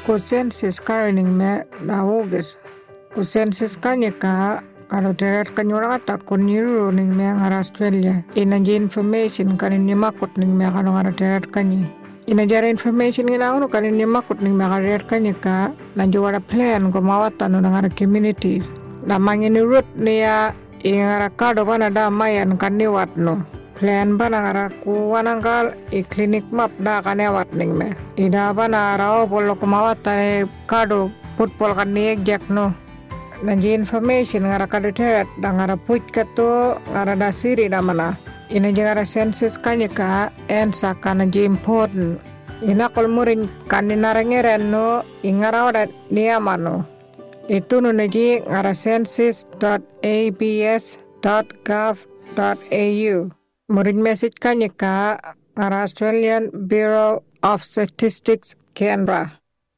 Kusensis karining me naugis. Kusensis kanyaka kalau deret kanyurata kuniru ning me ngar Australia. Inanji information kanin nimakut ning me kalau ngar deret kanyi. Inajara information ngina kanin nimakut ning me ngar deret kanyaka. Lanju wada plan kumawatan nang ngar communities. Namangin root niya ingara kado bana da mayan kaniwat no. Plan bana ngara kuwanangkal klinik map da kanewat ning me. Ida bana rao polo kumawata kado putpol kaniek jak no. Nanji information ngara kado teret da ngara puj kato ngara da siri da mana. Ina ngara census kanyaka ensa kananji important. Ina kol murin kaninarengeren no ingara wada niyamano. Itu nunaji ngara census.abs.gov.au. Murid message kanyaka ngara Australian Bureau of Statistics Canberra.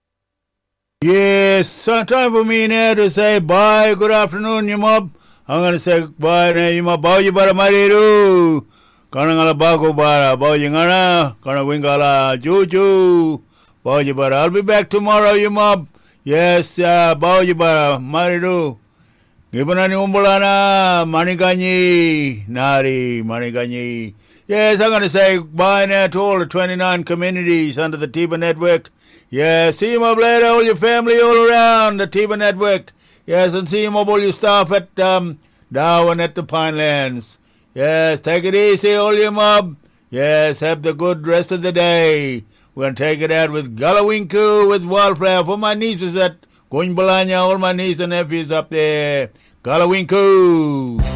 Yes, time for me now to say bye. Good afternoon, you mob. I'm going to say bye now, you mob. Bao you bara mariru. Kana ngala bago bara. Bao you ngana. Kana wingala juju. Bao you bara. I'll be back tomorrow, you mob. Yes, bao you bara mariru. Gibanani umbulana, maniganyi, nari, maniganyi. Yes, I'm going to say bye now to all the 29 communities under the TIBA network. Yes, see you up later, all your family all around the TIBA network. Yes, and see you up all your staff at Darwin at the Pinelands. Yes, take it easy, all your mob. Yes, have the good rest of the day. We're going to take it out with Galawinku, with Wildflower for my nieces at Gunbalanya, all my nieces and nephews up there. Galawinku.